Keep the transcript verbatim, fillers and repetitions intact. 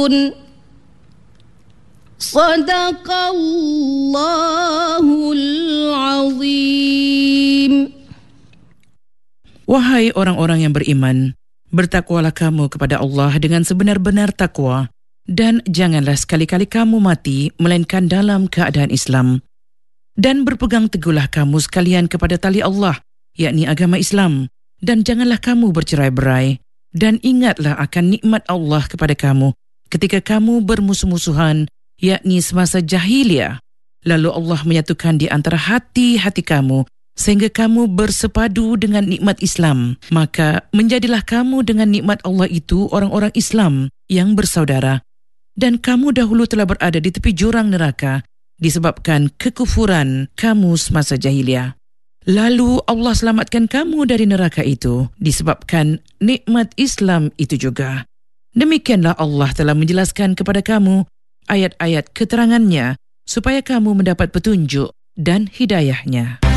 Sadaqallahul azim. Wahai orang-orang yang beriman, bertakwalah kamu kepada Allah dengan sebenar-benar takwa, dan janganlah sekali-kali kamu mati melainkan dalam keadaan Islam. Dan berpegang teguhlah kamu sekalian kepada tali Allah, yakni agama Islam, dan janganlah kamu bercerai-berai. Dan ingatlah akan nikmat Allah kepada kamu ketika kamu bermusuh-musuhan, yakni semasa jahiliyah. Lalu Allah menyatukan di antara hati-hati kamu sehingga kamu bersepadu dengan nikmat Islam. Maka menjadilah kamu dengan nikmat Allah itu orang-orang Islam yang bersaudara. Dan kamu dahulu telah berada di tepi jurang neraka disebabkan kekufuran kamu semasa jahiliyah. Lalu Allah selamatkan kamu dari neraka itu disebabkan nikmat Islam itu juga. Demikianlah Allah telah menjelaskan kepada kamu ayat-ayat keterangannya supaya kamu mendapat petunjuk dan hidayahnya.